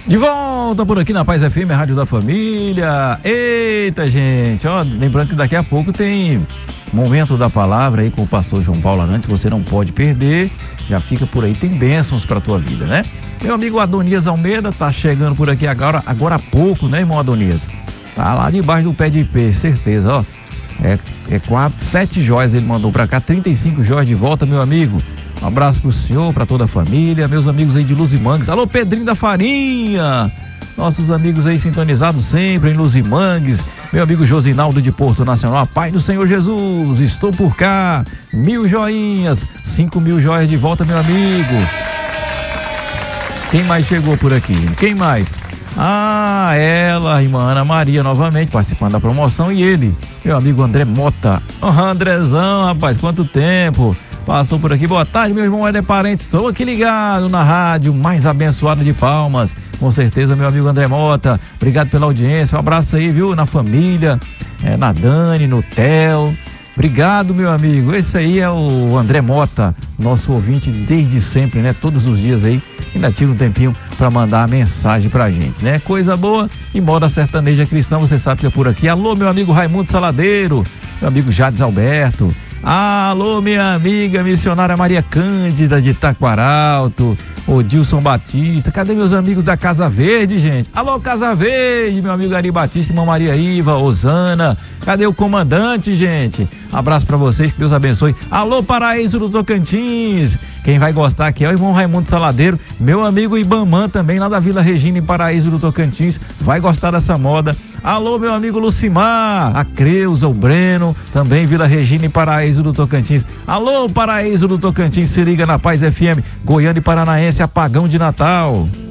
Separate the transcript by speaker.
Speaker 1: De volta por aqui na Paz FM, a Rádio da Família. Eita, gente, ó, lembrando que daqui a pouco tem momento da palavra aí com o pastor João Paulo Arantes, você não pode perder, já fica por aí, tem bênçãos pra tua vida, né? Meu amigo Adonias Almeida tá chegando por aqui agora há pouco, né, irmão Adonias? Tá lá debaixo do pé de ipê, certeza, ó. É 7 joias ele mandou pra cá, 35 joias de volta, meu amigo. Um abraço pro senhor, pra toda a família, meus amigos aí de Luzimangues. Alô, Pedrinho da Farinha! Nossos amigos aí sintonizados sempre em Luzimangues. Meu amigo Josinaldo de Porto Nacional. A paz do Senhor Jesus, estou por cá. 1000 joinhas, 5.000 joias de volta, meu amigo. Quem mais chegou por aqui? Quem mais? Ah, ela, a irmã Ana Maria, novamente participando da promoção. E ele, meu amigo André Mota. Oh, Andrezão, rapaz, quanto tempo passou por aqui. Boa tarde, meu irmão Éder Parentes. Estou aqui ligado na rádio mais abençoada de Palmas. Com certeza, meu amigo André Mota. Obrigado pela audiência. Um abraço aí, viu? Na família, na Dani, no Theo. Obrigado, meu amigo. Esse aí é o André Mota, nosso ouvinte desde sempre, né? Todos os dias aí. Ainda tira um tempinho para mandar a mensagem pra gente, né? Coisa boa. E moda sertaneja cristã, você sabe que é por aqui. Alô, meu amigo Raimundo Saladeiro. Meu amigo Jades Alberto. Alô, minha amiga missionária Maria Cândida de Taquaralto, o Dilson Batista. Cadê meus amigos da Casa Verde, gente? Alô, Casa Verde, meu amigo Ari Batista, irmã Maria Iva, Osana. Cadê o comandante, gente? Abraço pra vocês, que Deus abençoe. Alô, Paraíso do Tocantins. Quem vai gostar aqui é o irmão Raimundo Saladeiro, meu amigo Ibamã também, lá da Vila Regina, em Paraíso do Tocantins. Vai gostar dessa moda. Alô, meu amigo Lucimar, a Creuza, o Breno, também Vila Regina e Paraíso do Tocantins. Alô, Paraíso do Tocantins, se liga na Paz FM, Goiânia e Paranaense, apagão de Natal.